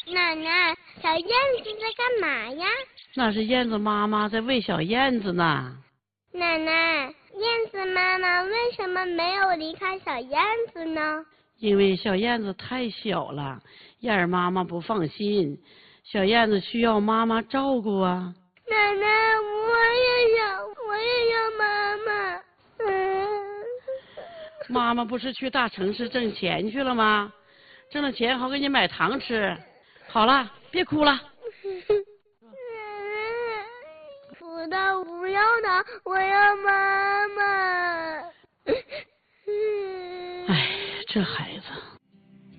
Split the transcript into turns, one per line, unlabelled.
奶奶，小燕子在干嘛呀？
那是燕子妈妈在喂小燕子呢。
奶奶，燕子妈妈为什么没有离开小燕子呢？
因为小燕子太小了，燕儿妈妈不放心，小燕子需要妈妈照顾啊。
奶奶，我也要妈妈。
妈妈不是去大城市挣钱去了吗？挣了钱好给你买糖吃。好了，别哭了。
不的，不要的，我要妈妈。
哎，这孩